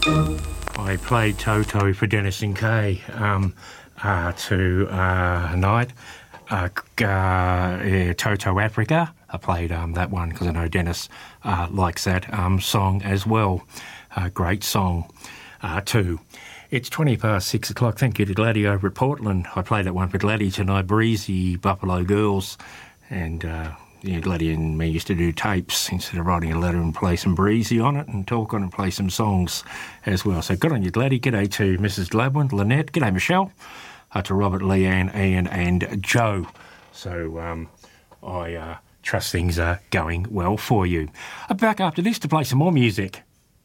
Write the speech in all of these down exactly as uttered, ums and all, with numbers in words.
I played Toto for Dennis and Kay um, uh, tonight. Uh, uh, uh, Toto Africa. I played um, that one because I know Dennis uh, likes that um, song as well. Uh, great song uh, too. It's twenty past six o'clock. Thank you to Gladdy over at Portland. I played that one for Gladdy tonight. Breezy Buffalo Girls. And uh, yeah, Gladdy and me used to do tapes instead of writing a letter and play some Breezy on it and talk on and play some songs as well. So good on you, Gladdy. G'day to Missus Gladwin, Lynette. G'day, Michelle. Uh, to Robert, Leanne, Ian and Joe. So um, I uh, trust things are going well for you. I'm back after this to play some more music.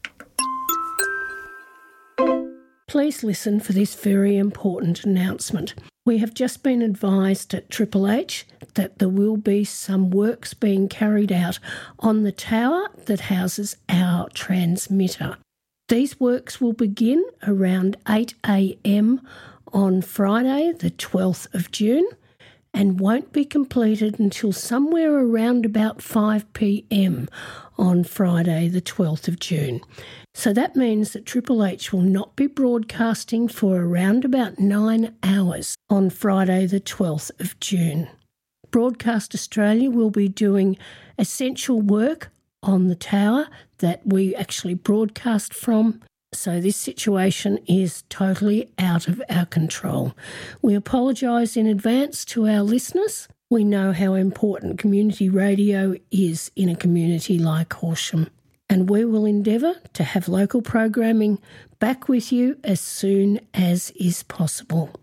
Please listen for this very important announcement. We have just been advised at Triple H that there will be some works being carried out on the tower that houses our transmitter. These works will begin around eight a.m. on Friday, the twelfth of June, and won't be completed until somewhere around about five p.m. on Friday, the twelfth of June. So that means that Triple H will not be broadcasting for around about nine hours on Friday, the twelfth of June. Broadcast Australia will be doing essential work on the tower that we actually broadcast from. So this situation is totally out of our control. We apologise in advance to our listeners. We know how important community radio is in a community like Horsham. And we will endeavour to have local programming back with you as soon as is possible.